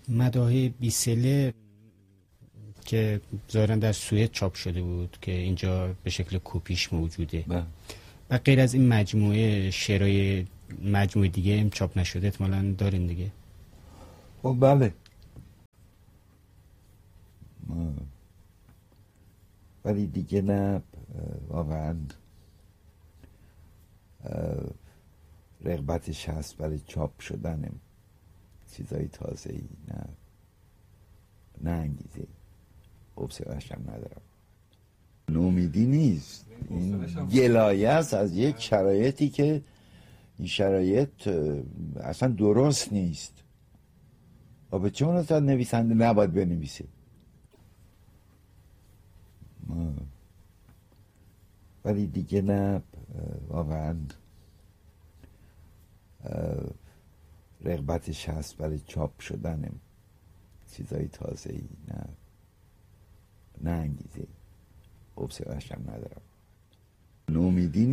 مداح بیسله که ظاهرا در سوئد چاپ شده بود که اینجا به شکل کپیش موجوده و غیر از این مجموعه شعرهای مجموعه دیگه هم چاپ نشده احتمالاً دارین دیگه. بله، ولی دیگه نه، واقعا رغبتش هست برای چاپ شدن چیزای تازه‌ای، نه انگیزه، حوصله‌اش هم ندارم. نومیدی نیست، این گلایه است از یک شرایطی که این شرایط اصلا درست نیست و به چه مناسبت نویسنده نباید بنویسه. ولی دیگه نه، واقعا رغبتش هست برای چاپ شدن چیزای تازه‌ای، نه انگیزه، حوصله‌اش هم ندارم. نومیدی